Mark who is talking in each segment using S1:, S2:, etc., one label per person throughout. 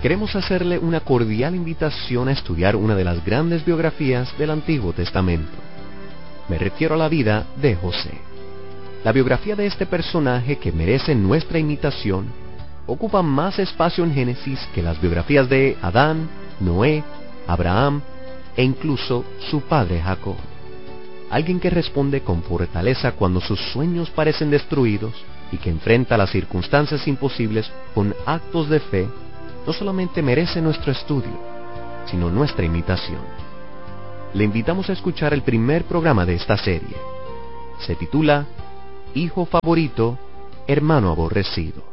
S1: queremos hacerle una cordial invitación a estudiar una de las grandes biografías del Antiguo Testamento. Me refiero a la vida de José. La biografía de este personaje, que merece nuestra imitación, ocupa más espacio en Génesis que las biografías de Adán, Noé, Abraham e incluso su padre Jacob. Alguien que responde con fortaleza cuando sus sueños parecen destruidos y que enfrenta las circunstancias imposibles con actos de fe, no solamente merece nuestro estudio, sino nuestra imitación. Le invitamos a escuchar el primer programa de esta serie. Se titula Hijo favorito, hermano aborrecido.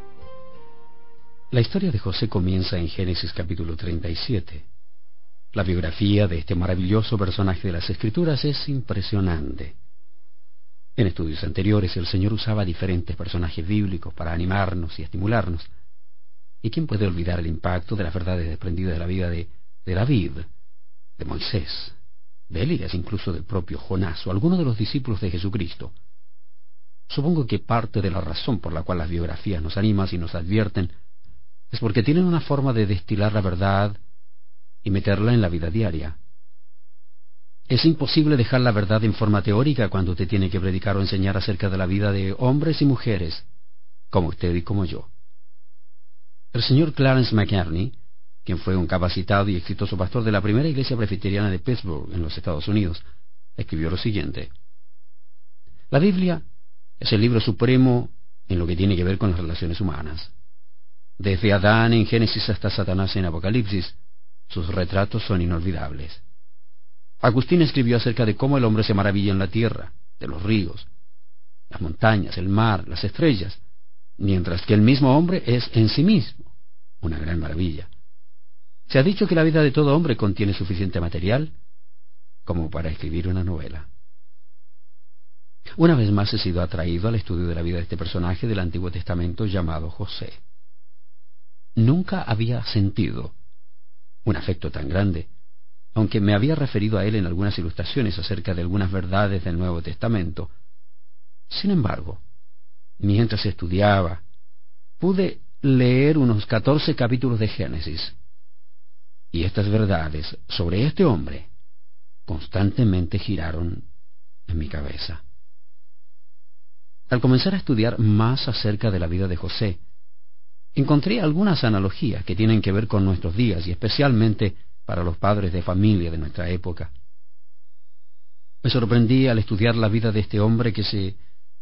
S2: La historia de José comienza en Génesis capítulo 37. La biografía de este maravilloso personaje de las Escrituras es impresionante. En estudios anteriores el Señor usaba diferentes personajes bíblicos para animarnos y estimularnos. ¿Y quién puede olvidar el impacto de las verdades desprendidas de la vida de David, de Moisés, de Elías, incluso del propio Jonás o alguno de los discípulos de Jesucristo? Supongo que parte de la razón por la cual las biografías nos animan y nos advierten es porque tienen una forma de destilar la verdad y meterla en la vida diaria. Es imposible dejar la verdad en forma teórica cuando usted tiene que predicar o enseñar acerca de la vida de hombres y mujeres, como usted y como yo. El señor Clarence McCartney, quien fue un capacitado y exitoso pastor de la primera iglesia presbiteriana de Pittsburgh, en los Estados Unidos, escribió lo siguiente: la Biblia es el libro supremo en lo que tiene que ver con las relaciones humanas. Desde Adán en Génesis hasta Satanás en Apocalipsis, sus retratos son inolvidables. Agustín escribió acerca de cómo el hombre se maravilla en la tierra, de los ríos, las montañas, el mar, las estrellas, mientras que el mismo hombre es en sí mismo una gran maravilla. Se ha dicho que la vida de todo hombre contiene suficiente material como para escribir una novela. Una vez más he sido atraído al estudio de la vida de este personaje del Antiguo Testamento llamado José. Nunca había sentido un afecto tan grande, aunque me había referido a él en algunas ilustraciones acerca de algunas verdades del Nuevo Testamento. Sin embargo, mientras estudiaba, pude leer unos 14 capítulos de Génesis, y estas verdades sobre este hombre constantemente giraron en mi cabeza. Al comenzar a estudiar más acerca de la vida de José, encontré algunas analogías que tienen que ver con nuestros días y especialmente para los padres de familia de nuestra época. Me sorprendí al estudiar la vida de este hombre que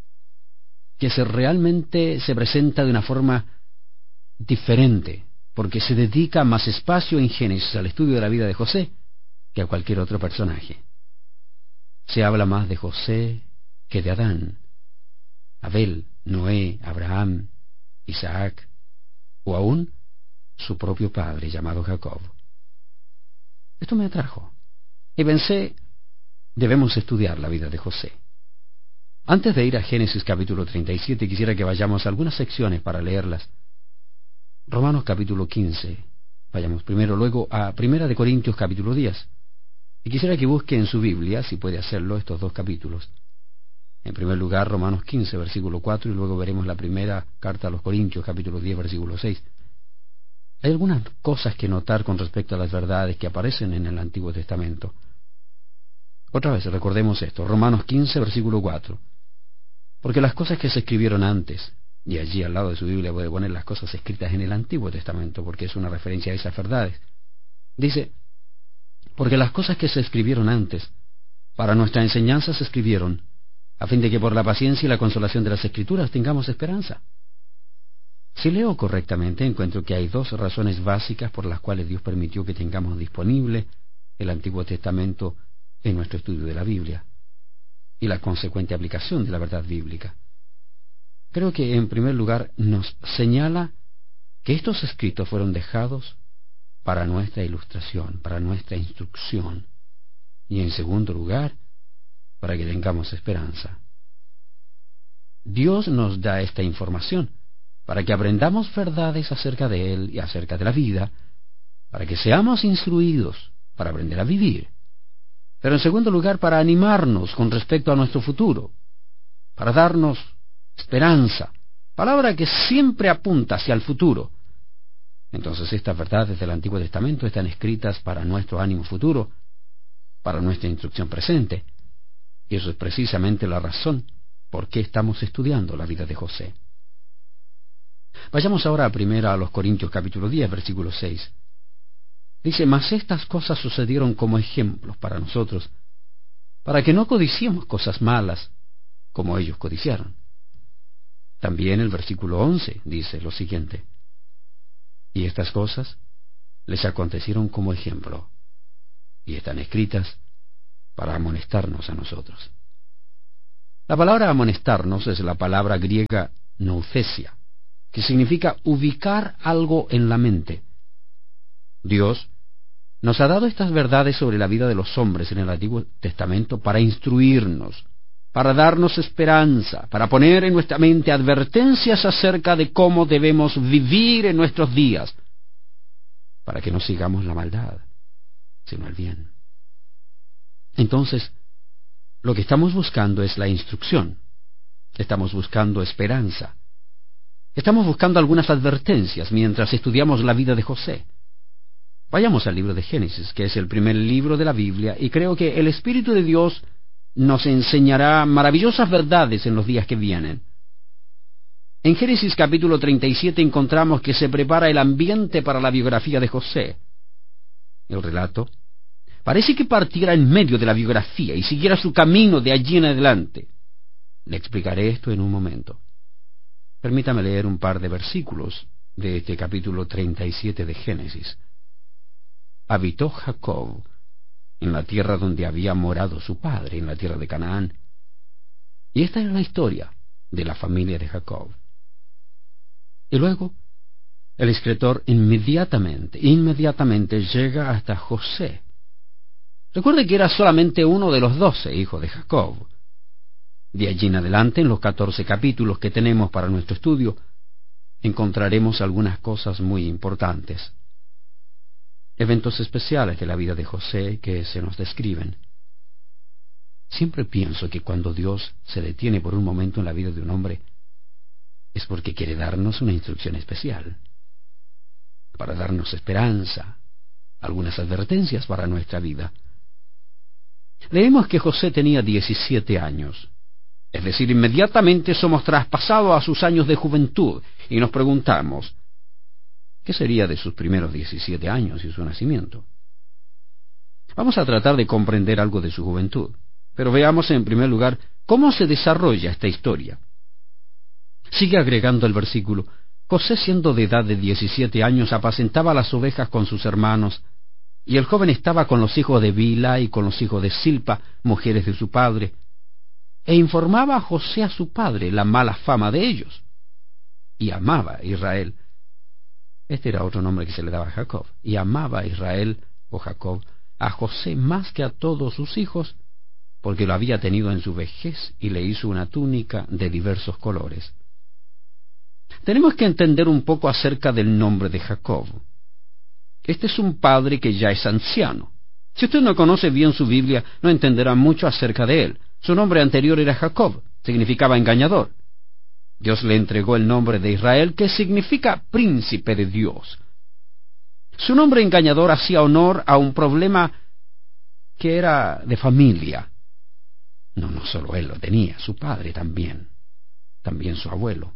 S2: realmente se presenta de una forma diferente, porque se dedica más espacio en Génesis al estudio de la vida de José que a cualquier otro personaje. Se habla más de José que de Adán, Abel, Noé, Abraham, Isaac, o aún su propio padre llamado Jacob. Esto me atrajo, y pensé, debemos estudiar la vida de José. Antes de ir a Génesis capítulo 37, quisiera que vayamos a algunas secciones para leerlas. Romanos capítulo 15, vayamos primero, luego a Primera de Corintios capítulo 10, y quisiera que busque en su Biblia, si puede hacerlo, estos dos capítulos. En primer lugar, Romanos 15, versículo 4, y luego veremos la primera carta a los Corintios, capítulo 10, versículo 6. Hay algunas cosas que notar con respecto a las verdades que aparecen en el Antiguo Testamento. Otra vez, recordemos esto, Romanos 15, versículo 4. Porque las cosas que se escribieron antes, y allí al lado de su Biblia puede poner las cosas escritas en el Antiguo Testamento, porque es una referencia a esas verdades. Dice, porque las cosas que se escribieron antes, para nuestra enseñanza se escribieron, a fin de que por la paciencia y la consolación de las Escrituras tengamos esperanza. Si leo correctamente, encuentro que hay dos razones básicas por las cuales Dios permitió que tengamos disponible el Antiguo Testamento en nuestro estudio de la Biblia, y la consecuente aplicación de la verdad bíblica. Creo que, en primer lugar, nos señala que estos escritos fueron dejados para nuestra ilustración, para nuestra instrucción, y en segundo lugar, para que tengamos esperanza. Dios nos da esta información para que aprendamos verdades acerca de Él y acerca de la vida, para que seamos instruidos para aprender a vivir, pero en segundo lugar para animarnos con respecto a nuestro futuro, para darnos esperanza, palabra que siempre apunta hacia el futuro, Entonces estas verdades del Antiguo Testamento están escritas para nuestro ánimo futuro, para nuestra instrucción presente, y eso es precisamente la razón por qué estamos estudiando la vida de José. Vayamos ahora a los Corintios capítulo 10, versículo 6. Dice: mas estas cosas sucedieron como ejemplos para nosotros, para que no codiciemos cosas malas, como ellos codiciaron. También el versículo 11 dice lo siguiente: y estas cosas les acontecieron como ejemplo, y están escritas para amonestarnos a nosotros. La palabra amonestarnos es la palabra griega nouthesia, que significa ubicar algo en la mente. Dios nos ha dado estas verdades sobre la vida de los hombres en el Antiguo Testamento para instruirnos, para darnos esperanza, para poner en nuestra mente advertencias acerca de cómo debemos vivir en nuestros días, para que no sigamos la maldad, sino el bien. Entonces, lo que estamos buscando es la instrucción, estamos buscando esperanza, estamos buscando algunas advertencias mientras estudiamos la vida de José. Vayamos al libro de Génesis, que es el primer libro de la Biblia, y creo que el Espíritu de Dios nos enseñará maravillosas verdades en los días que vienen. En Génesis capítulo 37 encontramos que se prepara el ambiente para la biografía de José. El relato parece que partiera en medio de la biografía y siguiera su camino de allí en adelante. Le explicaré esto en un momento. Permítame leer un par de versículos de este capítulo 37 de Génesis. Habitó Jacob en la tierra donde había morado su padre, en la tierra de Canaán. Y esta es la historia de la familia de Jacob. Y luego, el escritor inmediatamente llega hasta José. Recuerde que era solamente uno de los 12 hijos de Jacob. De allí en adelante, en los 14 capítulos que tenemos para nuestro estudio, encontraremos algunas cosas muy importantes. Eventos especiales de la vida de José que se nos describen. Siempre pienso que cuando Dios se detiene por un momento en la vida de un hombre, es porque quiere darnos una instrucción especial, para darnos esperanza, algunas advertencias para nuestra vida. Leemos que José tenía 17 años, es decir, inmediatamente somos traspasados a sus años de juventud y nos preguntamos, ¿qué sería de sus primeros 17 años y su nacimiento? Vamos a tratar de comprender algo de su juventud, pero veamos en primer lugar cómo se desarrolla esta historia. Sigue agregando el versículo: José, siendo de edad de 17 años, apacentaba las ovejas con sus hermanos, y el joven estaba con los hijos de Bilha y con los hijos de Silpa, mujeres de su padre, e informaba a José a su padre la mala fama de ellos, y amaba a Israel. Este era otro nombre que se le daba a Jacob. Y amaba a Israel, o Jacob, a José más que a todos sus hijos, porque lo había tenido en su vejez y le hizo una túnica de diversos colores. Tenemos que entender un poco acerca del nombre de Jacob. Este es un padre que ya es anciano. Si usted no conoce bien su Biblia, no entenderá mucho acerca de él. Su nombre anterior era Jacob, significaba engañador. Dios le entregó el nombre de Israel, que significa príncipe de Dios. Su nombre engañador hacía honor a un problema que era de familia. No solo él lo tenía, su padre también su abuelo.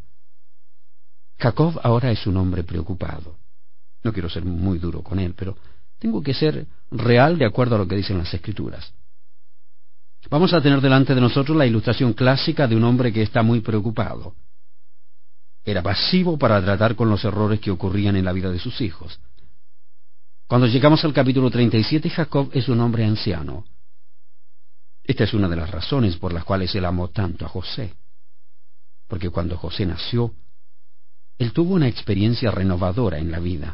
S2: Jacob ahora es un hombre preocupado. No quiero ser muy duro con él, pero tengo que ser real de acuerdo a lo que dicen las Escrituras. Vamos a tener delante de nosotros la ilustración clásica de un hombre que está muy preocupado. Era pasivo para tratar con los errores que ocurrían en la vida de sus hijos. Cuando llegamos al capítulo 37, Jacob es un hombre anciano. Esta es una de las razones por las cuales él amó tanto a José. Porque cuando José nació, él tuvo una experiencia renovadora en la vida.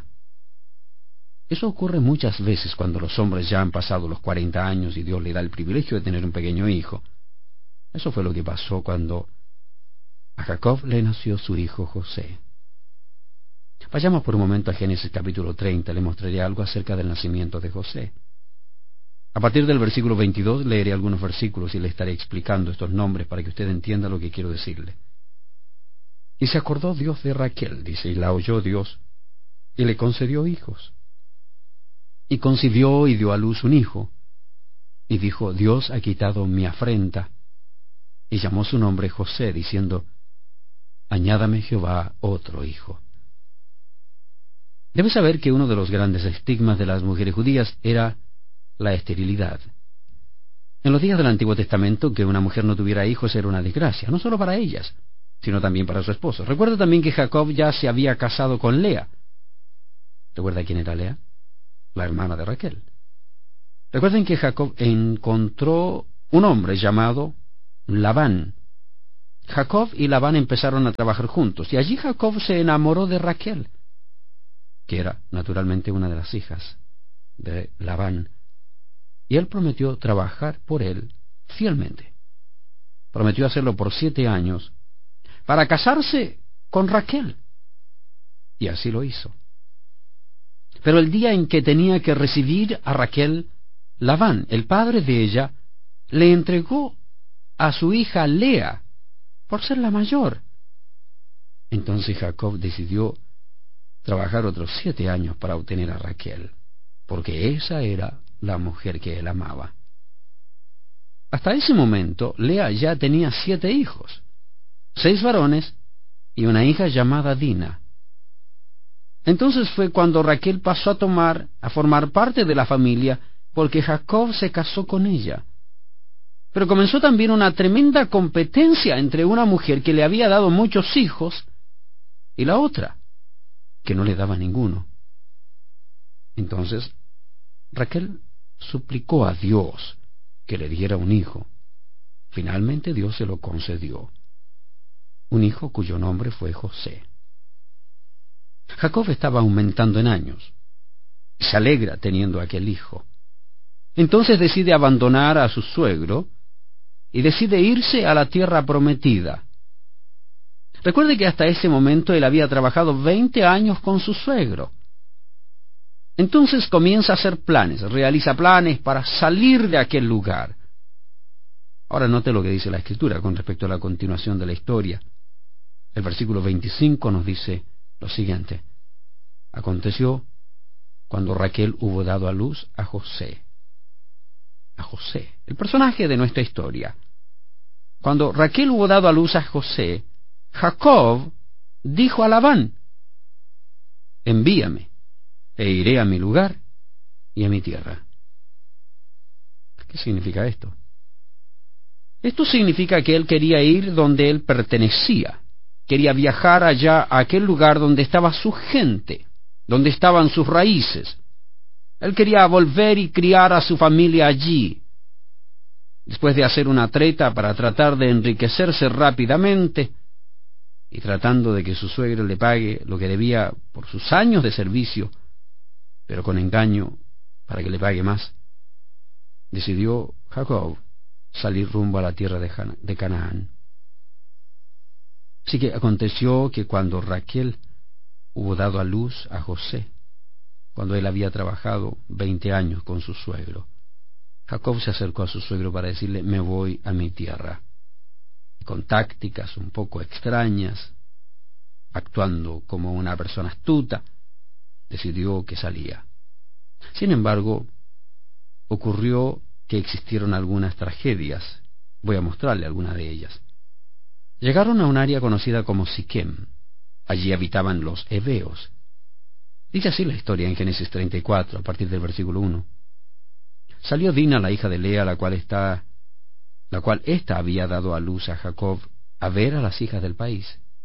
S2: Eso ocurre muchas veces cuando los hombres ya han pasado los 40 años y Dios le da el privilegio de tener un pequeño hijo. Eso fue lo que pasó cuando a Jacob le nació su hijo José. Vayamos por un momento a Génesis capítulo 30, le mostraré algo acerca del nacimiento de José. A partir del versículo 22 leeré algunos versículos y le estaré explicando estos nombres para que usted entienda lo que quiero decirle. Y se acordó Dios de Raquel, dice, y la oyó Dios, y le concedió hijos. Y concibió y dio a luz un hijo, y dijo: Dios ha quitado mi afrenta. Y llamó su nombre José, diciendo: añádame Jehová otro hijo. Debes saber que uno de los grandes estigmas de las mujeres judías era la esterilidad. En los días del Antiguo Testamento, que una mujer no tuviera hijos era una desgracia, no solo para ellas, sino también para su esposo. Recuerda también que Jacob ya se había casado con Lea. ¿Recuerda quién era Lea? La hermana de Raquel. Recuerden que Jacob encontró un hombre llamado Labán. Jacob y Labán empezaron a trabajar juntos, y allí Jacob se enamoró de Raquel, que era naturalmente una de las hijas de Labán, y él prometió trabajar por él fielmente. Prometió hacerlo por 7 años para casarse con Raquel, y así lo hizo. Pero el día en que tenía que recibir a Raquel, Labán, el padre de ella, le entregó a su hija Lea por ser la mayor. Entonces Jacob decidió trabajar otros 7 años para obtener a Raquel, porque esa era la mujer que él amaba. Hasta ese momento, Lea ya tenía 7 hijos, 6 varones y una hija llamada Dina. Entonces fue cuando Raquel pasó a formar parte de la familia, porque Jacob se casó con ella. Pero comenzó también una tremenda competencia entre una mujer que le había dado muchos hijos y la otra, que no le daba ninguno. Entonces Raquel suplicó a Dios que le diera un hijo. Finalmente Dios se lo concedió, un hijo cuyo nombre fue José. Jacob estaba aumentando en años y se alegra teniendo aquel hijo. Entonces decide abandonar a su suegro y decide irse a la tierra prometida. Recuerde que hasta ese momento él había trabajado 20 años con su suegro. Entonces comienza a hacer planes, realiza planes para salir de aquel lugar. Ahora note lo que dice la Escritura con respecto a la continuación de la historia. El versículo 25 nos dice lo siguiente: aconteció cuando Raquel hubo dado a luz a José, el personaje de nuestra historia. Cuando Raquel hubo dado a luz a José, Jacob dijo a Labán: envíame, e iré a mi lugar y a mi tierra. ¿Qué significa esto? Esto significa que él quería ir donde él pertenecía. Quería viajar allá a aquel lugar donde estaba su gente, donde estaban sus raíces. Él quería volver y criar a su familia allí. Después de hacer una treta para tratar de enriquecerse rápidamente y tratando de que su suegro le pague lo que debía por sus años de servicio, pero con engaño para que le pague más, decidió Jacob salir rumbo a la tierra de Canaán. Así que aconteció que cuando Raquel hubo dado a luz a José, cuando él había trabajado 20 años con su suegro, Jacob se acercó a su suegro para decirle: me voy a mi tierra. Y con tácticas un poco extrañas, actuando como una persona astuta, decidió que salía. Sin embargo, ocurrió que existieron algunas tragedias. Voy a mostrarle algunas de ellas. Llegaron a un área conocida como Siquem. Allí habitaban los heveos. Dice así la historia en Génesis 34, a partir del versículo 1. Salió Dina, la hija de Lea, la cual ésta había dado a luz a Jacob, a ver a las hijas del país.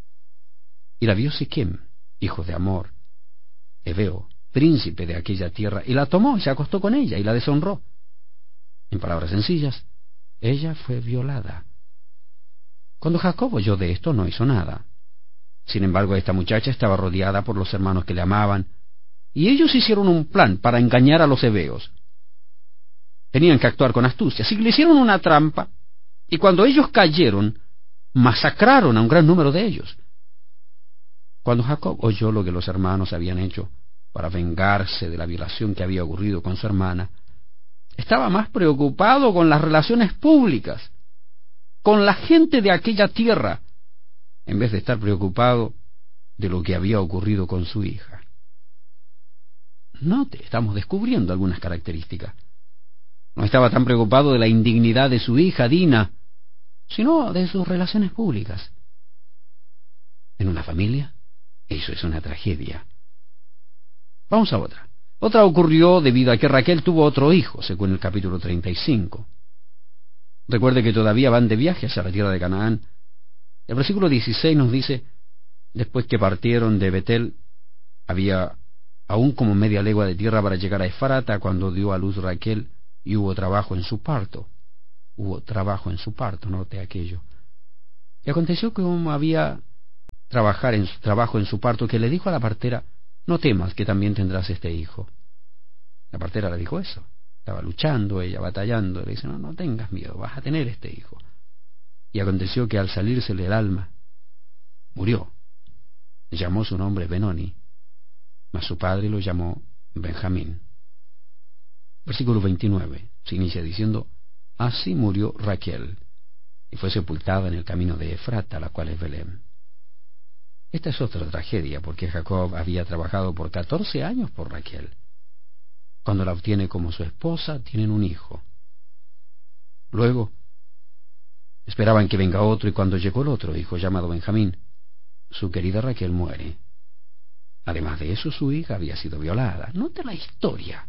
S2: Y la vio Siquem, hijo de Amor, heveo, príncipe de aquella tierra, y la tomó y se acostó con ella y la deshonró. En palabras sencillas, ella fue violada. Cuando Jacob oyó de esto, no hizo nada. Sin embargo, esta muchacha estaba rodeada por los hermanos que le amaban, y ellos hicieron un plan para engañar a los heveos. Tenían que actuar con astucia, así que le hicieron una trampa, y cuando ellos cayeron, masacraron a un gran número de ellos. Cuando Jacob oyó lo que los hermanos habían hecho para vengarse de la violación que había ocurrido con su hermana, estaba más preocupado con las relaciones públicas, con la gente de aquella tierra, en vez de estar preocupado de lo que había ocurrido con su hija. Note, estamos descubriendo algunas características. No estaba tan preocupado de la indignidad de su hija Dina, sino de sus relaciones públicas. En una familia, eso es una tragedia. Vamos a otra. Otra ocurrió debido a que Raquel tuvo otro hijo, según el capítulo 35. Recuerde que todavía van de viaje hacia la tierra de Canaán. El versículo 16 nos dice: después que partieron de Betel, había aún como media legua de tierra para llegar a Efrata, cuando dio a luz Raquel, y hubo trabajo en su parto. Hubo trabajo en su parto, note aquello. Y aconteció que como había trabajo en su parto, que le dijo a la partera: no temas, que también tendrás este hijo. La partera le dijo eso. Estaba luchando, ella batallando. Le dice: no tengas miedo, vas a tener este hijo. Y aconteció que al salírsele el alma, murió. Llamó su nombre Benoni, mas su padre lo llamó Benjamín. Versículo 29 se inicia diciendo: así murió Raquel, y fue sepultada en el camino de Efrata, la cual es Belén. Esta es otra tragedia, porque Jacob había trabajado por 14 años por Raquel. Cuando la obtiene como su esposa, tienen un hijo. Luego esperaban que venga otro, y cuando llegó el otro hijo, llamado Benjamín, su querida Raquel muere. Además de eso, su hija había sido violada. Note la historia.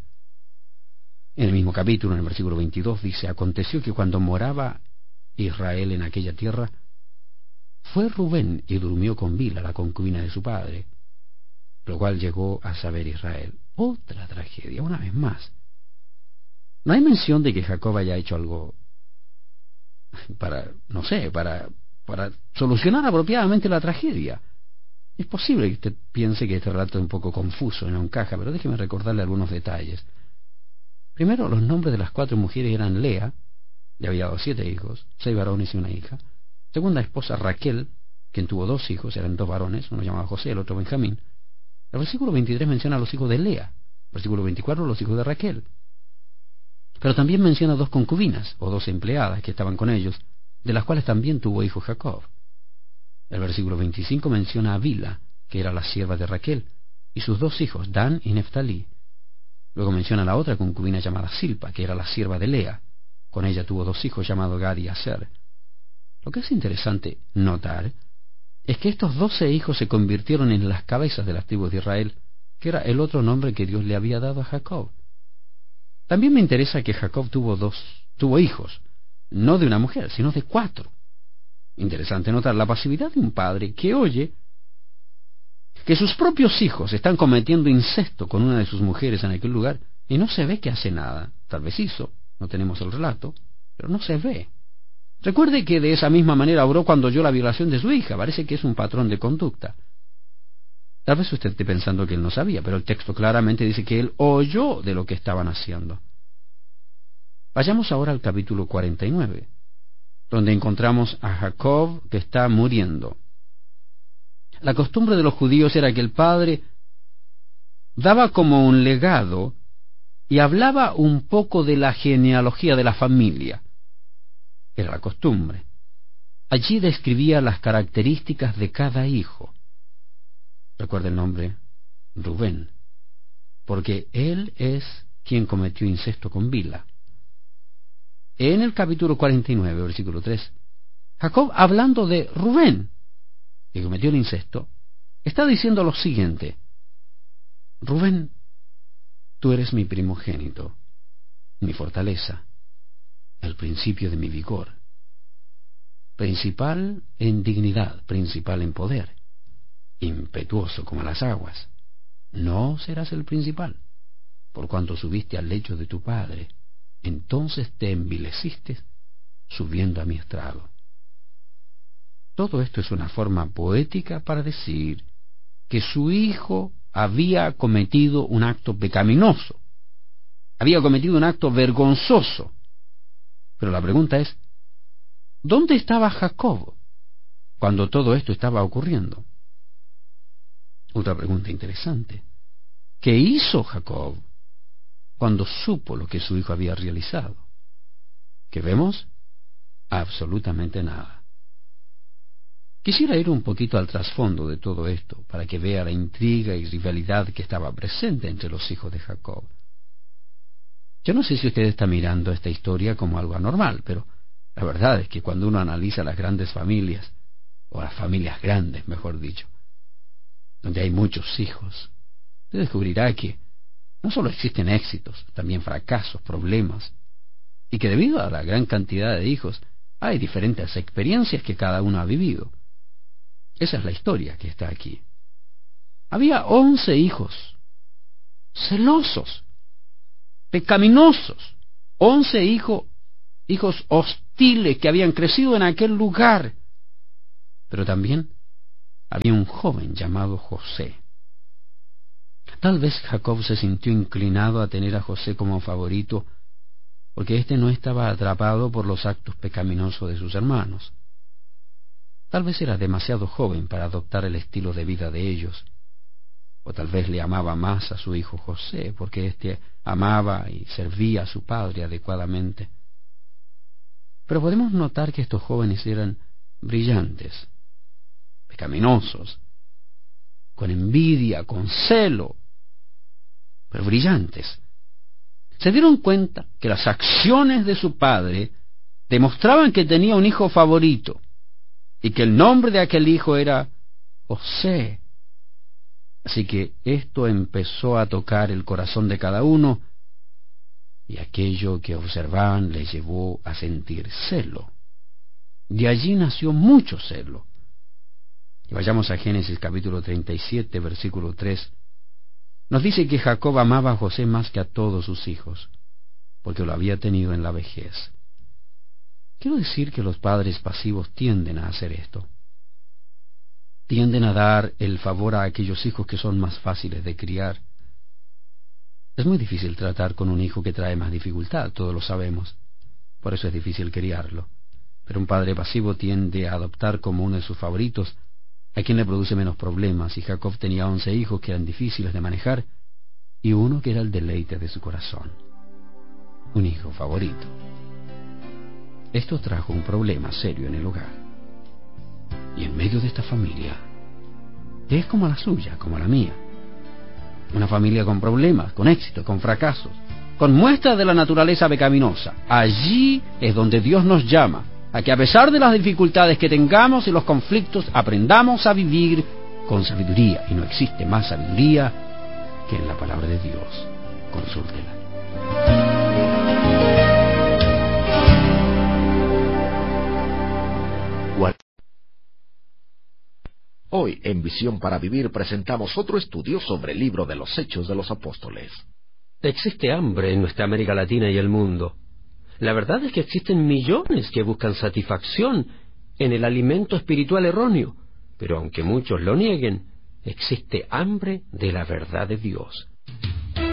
S2: En el mismo capítulo, en el versículo 22, dice: aconteció que cuando moraba Israel en aquella tierra, fue Rubén y durmió con Bila, la concubina de su padre, lo cual llegó a saber Israel. Otra tragedia, una vez más. No hay mención de que Jacob haya hecho algo para solucionar apropiadamente la tragedia. Es posible que usted piense que este relato es un poco confuso, no encaja, pero déjeme recordarle algunos detalles. Primero, los nombres de las 4 mujeres eran Lea, le había dado 7 hijos, 6 varones y una hija. Segunda esposa, Raquel, quien tuvo 2 hijos, eran 2 varones, uno llamado José, el otro Benjamín. El versículo 23 menciona a los hijos de Lea, el versículo 24 los hijos de Raquel. Pero también menciona 2 concubinas, o 2 empleadas que estaban con ellos, de las cuales también tuvo hijo Jacob. El versículo 25 menciona a Bila, que era la sierva de Raquel, y sus 2 hijos, Dan y Neftalí. Luego menciona a la otra concubina llamada Silpa, que era la sierva de Lea. Con ella tuvo 2 hijos llamados Gad y Aser. Lo que es interesante notar es que estos 12 hijos se convirtieron en las cabezas de las tribus de Israel, que era el otro nombre que Dios le había dado a Jacob. También me interesa que Jacob tuvo hijos, no de una mujer, sino de 4. Interesante notar la pasividad de un padre que oye que sus propios hijos están cometiendo incesto con una de sus mujeres en aquel lugar, y no se ve que hace nada. Tal vez hizo, no tenemos el relato, pero no se ve. Recuerde que de esa misma manera obró cuando oyó la violación de su hija. Parece que es un patrón de conducta. Tal vez usted esté pensando que él no sabía, pero el texto claramente dice que él oyó de lo que estaban haciendo. Vayamos ahora al capítulo 49, donde encontramos a Jacob que está muriendo. La costumbre de los judíos era que el padre daba como un legado y hablaba un poco de la genealogía de la familia. Era la costumbre. Allí describía las características de cada hijo. Recuerda el nombre Rubén, porque él es quien cometió incesto con Bila. En el capítulo 49, versículo 3, Jacob, hablando de Rubén, que cometió el incesto, está diciendo lo siguiente: Rubén, tú eres mi primogénito, mi fortaleza, el principio de mi vigor, principal en dignidad, principal en poder, impetuoso como las aguas. No serás el principal, por cuanto subiste al lecho de tu padre, entonces te envileciste subiendo a mi estrado. Todo esto es una forma poética para decir que su hijo había cometido un acto pecaminoso, había cometido un acto vergonzoso. Pero la pregunta es, ¿dónde estaba Jacob cuando todo esto estaba ocurriendo? Otra pregunta interesante: ¿qué hizo Jacob cuando supo lo que su hijo había realizado? ¿Qué vemos? Absolutamente nada. Quisiera ir un poquito al trasfondo de todo esto, para que vea la intriga y rivalidad que estaba presente entre los hijos de Jacob. Yo no sé si usted está mirando esta historia como algo anormal, pero la verdad es que cuando uno analiza las grandes familias, o las familias grandes, mejor dicho, donde hay muchos hijos, usted descubrirá que no solo existen éxitos, también fracasos, problemas, y que debido a la gran cantidad de hijos, hay diferentes experiencias que cada uno ha vivido. Esa es la historia que está aquí. Había 11 hijos, celosos, pecaminosos, 11 hijos hostiles que habían crecido en aquel lugar. Pero también había un joven llamado José. Tal vez Jacob se sintió inclinado a tener a José como favorito, porque éste no estaba atrapado por los actos pecaminosos de sus hermanos. Tal vez era demasiado joven para adoptar el estilo de vida de ellos, o tal vez le amaba más a su hijo José, porque éste amaba y servía a su padre adecuadamente. Pero podemos notar que estos jóvenes eran brillantes, pecaminosos, con envidia, con celo, pero brillantes. Se dieron cuenta que las acciones de su padre demostraban que tenía un hijo favorito y que el nombre de aquel hijo era José. Así que esto empezó a tocar el corazón de cada uno, y aquello que observaban les llevó a sentir celo. De allí nació mucho celo. Y vayamos a Génesis capítulo 37, versículo 3. Nos dice que Jacob amaba a José más que a todos sus hijos, porque lo había tenido en la vejez. Quiero decir que los padres pasivos tienden a hacer esto. Tienden a dar el favor a aquellos hijos que son más fáciles de criar. Es muy difícil tratar con un hijo que trae más dificultad, todos lo sabemos. Por eso es difícil criarlo. Pero un padre pasivo tiende a adoptar como uno de sus favoritos a quien le produce menos problemas, y Jacob tenía 11 hijos que eran difíciles de manejar, y uno que era el deleite de su corazón, un hijo favorito. Esto trajo un problema serio en el hogar. Y en medio de esta familia, que es como la suya, como la mía, una familia con problemas, con éxitos, con fracasos, con muestras de la naturaleza pecaminosa, allí es donde Dios nos llama a que, a pesar de las dificultades que tengamos y los conflictos, aprendamos a vivir con sabiduría. Y no existe más sabiduría que en la palabra de Dios. Consúltela.
S3: Hoy, en Visión para Vivir, presentamos otro estudio sobre el libro de los Hechos de los Apóstoles.
S4: Existe hambre en nuestra América Latina y el mundo. La verdad es que existen millones que buscan satisfacción en el alimento espiritual erróneo, pero aunque muchos lo nieguen, existe hambre de la verdad de Dios.